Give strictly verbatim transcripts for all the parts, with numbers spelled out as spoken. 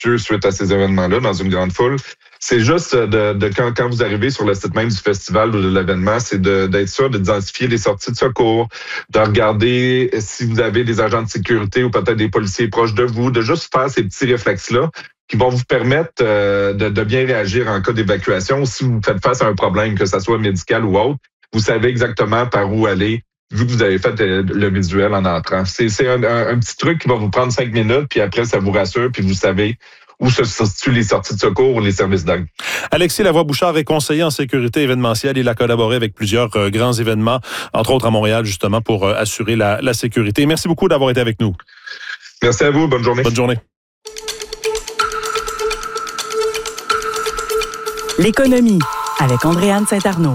respectueux suite à ces événements-là dans une grande foule. C'est juste de, de quand, quand vous arrivez sur le site même du festival ou de l'événement, c'est de, d'être sûr d'identifier les sorties de secours, de regarder si vous avez des agents de sécurité ou peut-être des policiers proches de vous, de juste faire ces petits réflexes-là qui vont vous permettre euh, de, de bien réagir en cas d'évacuation. Si vous faites face à un problème, que ce soit médical ou autre, vous savez exactement par où aller, vu que vous avez fait le, le visuel en entrant. C'est, c'est un, un, un petit truc qui va vous prendre cinq minutes, puis après, ça vous rassure, puis vous savez où se situent les sorties de secours ou les services d'aide. Alexis Lavoie-Bouchard est conseiller en sécurité événementielle. Il a collaboré avec plusieurs euh, grands événements, entre autres à Montréal, justement, pour euh, assurer la, la sécurité. Merci beaucoup d'avoir été avec nous. Merci à vous. Bonne journée. Bonne journée. L'économie avec Andréane Saint-Arnaud.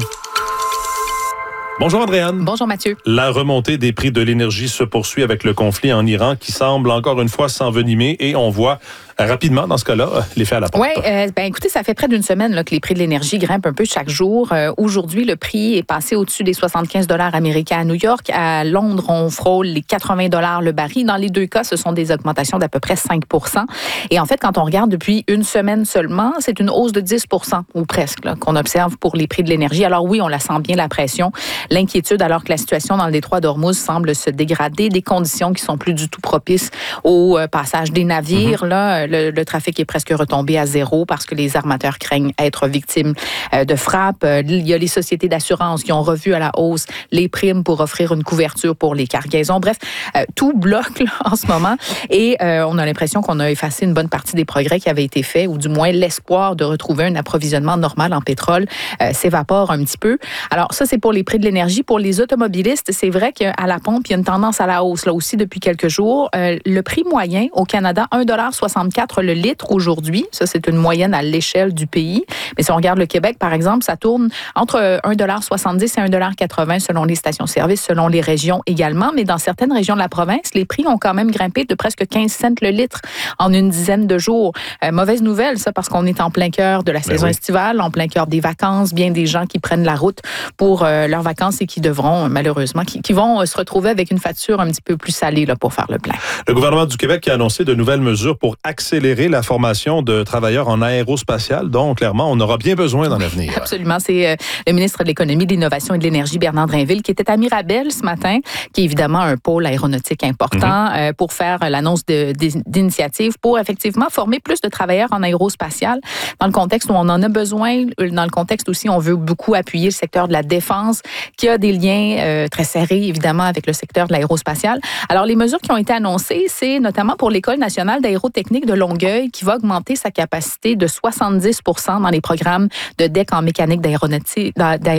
Bonjour Andréane. Bonjour Mathieu. La remontée des prix de l'énergie se poursuit avec le conflit en Iran qui semble encore une fois s'envenimer et on voit rapidement, dans ce cas-là, l'effet à la pompe. Oui, euh, ben écoutez, ça fait près d'une semaine là, que les prix de l'énergie grimpent un peu chaque jour. Euh, aujourd'hui, le prix est passé au-dessus des soixante-quinze dollars américains à New York. À Londres, on frôle les quatre-vingts dollars le baril. Dans les deux cas, ce sont des augmentations d'à peu près cinq pour cent. Et en fait, quand on regarde depuis une semaine seulement, c'est une hausse de dix pour cent ou presque là, qu'on observe pour les prix de l'énergie. Alors oui, on la sent bien, la pression. L'inquiétude, alors que la situation dans le détroit d'Ormuz semble se dégrader, des conditions qui sont plus du tout propices au euh, passage des navires. Mm-hmm. Là, le, le trafic est presque retombé à zéro parce que les armateurs craignent être victimes euh, de frappes. Euh, il y a les sociétés d'assurance qui ont revu à la hausse les primes pour offrir une couverture pour les cargaisons. Bref, euh, tout bloque là, en ce moment et euh, on a l'impression qu'on a effacé une bonne partie des progrès qui avaient été faits ou du moins l'espoir de retrouver un approvisionnement normal en pétrole euh, s'évapore un petit peu. Alors ça, c'est pour les prix de l'énergie. Pour les automobilistes, c'est vrai qu'à la pompe, il y a une tendance à la hausse là aussi depuis quelques jours. Euh, le prix moyen au Canada, un dollar soixante-quatre le litre aujourd'hui. Ça, c'est une moyenne à l'échelle du pays. Mais si on regarde le Québec, par exemple, ça tourne entre un dollar soixante-dix et un dollar quatre-vingts selon les stations-service, selon les régions également. Mais dans certaines régions de la province, les prix ont quand même grimpé de presque quinze cents le litre en une dizaine de jours. Euh, mauvaise nouvelle, ça, parce qu'on est en plein cœur de la saison oui. estivale, en plein cœur des vacances. Bien des gens qui prennent la route pour euh, leurs vacances et qui devront, malheureusement, qui, qui vont se retrouver avec une facture un petit peu plus salée là, pour faire le plein. Le gouvernement du Québec a annoncé de nouvelles mesures pour accélérer la formation de travailleurs en aérospatial, dont clairement on aura bien besoin dans l'avenir. Absolument. C'est euh, le ministre de l'Économie, de l'Innovation et de l'Énergie, Bernard Drinville, qui était à Mirabel ce matin, qui est évidemment un pôle aéronautique important, mm-hmm. euh, pour faire l'annonce de, de, d'initiatives pour effectivement former plus de travailleurs en aérospatial dans le contexte où on en a besoin, dans le contexte aussi on veut beaucoup appuyer le secteur de la défense, qui a des liens euh, très serrés évidemment avec le secteur de l'aérospatial. Alors les mesures qui ont été annoncées, c'est notamment pour l'École nationale d'aérotechnique de Longueuil qui va augmenter sa capacité de soixante-dix pour cent dans les programmes de D E C en mécanique d'aéronautique,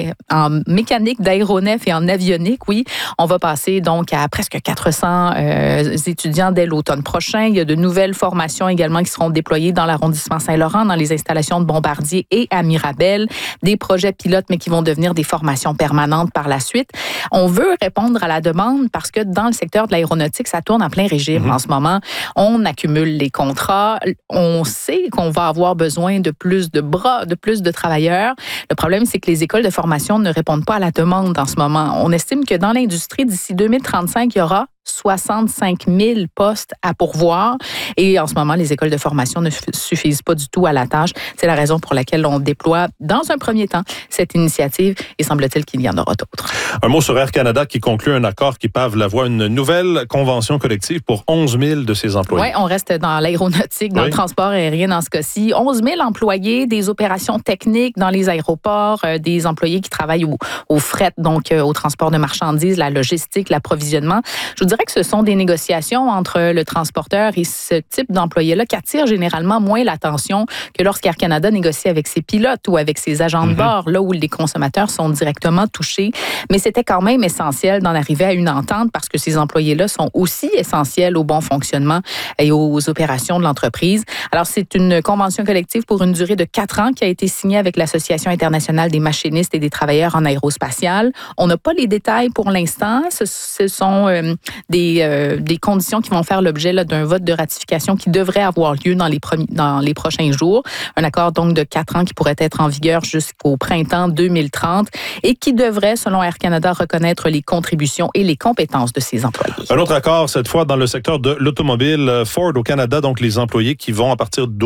en mécanique d'aéronef et en avionique. Oui, on va passer donc à presque quatre cents euh, étudiants dès l'automne prochain. Il y a de nouvelles formations également qui seront déployées dans l'arrondissement Saint-Laurent, dans les installations de Bombardier et à Mirabel. Des projets pilotes, mais qui vont devenir des formations permanentes par la suite. On veut répondre à la demande parce que dans le secteur de l'aéronautique, ça tourne en plein régime mmh. en ce moment. On accumule les contrats. On sait qu'on va avoir besoin de plus de bras, de plus de travailleurs. Le problème, c'est que les écoles de formation ne répondent pas à la demande en ce moment. On estime que dans l'industrie, d'ici deux mille trente-cinq, il y aura soixante-cinq mille postes à pourvoir. Et en ce moment, les écoles de formation ne suffisent pas du tout à la tâche. C'est la raison pour laquelle on déploie, dans un premier temps, cette initiative. Et semble-t-il qu'il y en aura d'autres. Un mot sur Air Canada qui conclut un accord qui pave la voie à une nouvelle convention collective pour onze mille de ses employés. Oui, on reste dans l'aéronautique, dans oui. le transport aérien dans ce cas-ci. onze mille employés, des opérations techniques dans les aéroports, euh, des employés qui travaillent au, au fret, donc euh, au transport de marchandises, la logistique, l'approvisionnement. Je vous dirais que ce sont des négociations entre le transporteur et ce type d'employés-là qui attirent généralement moins l'attention que lorsqu'Air Canada négocie avec ses pilotes ou avec ses agents de bord, là où les consommateurs sont directement touchés. Mais c'était quand même essentiel d'en arriver à une entente parce que ces employés-là sont aussi essentiels au bon fonctionnement et aux opérations de l'entreprise. Alors, c'est une convention collective pour une durée de quatre ans qui a été signée avec l'Association internationale des machinistes et des travailleurs en aérospatial. On n'a pas les détails pour l'instant. Ce, ce sont euh, des, euh, des conditions qui vont faire l'objet là, d'un vote de ratification qui devrait avoir lieu dans les, premiers, dans les prochains jours. Un accord donc de quatre ans qui pourrait être en vigueur jusqu'au printemps deux mille trente et qui devrait, selon Air Canada, reconnaître les contributions et les compétences de ses employés. Un autre accord, cette fois dans le secteur de l'automobile. Ford au Canada, donc les employés qui vont partir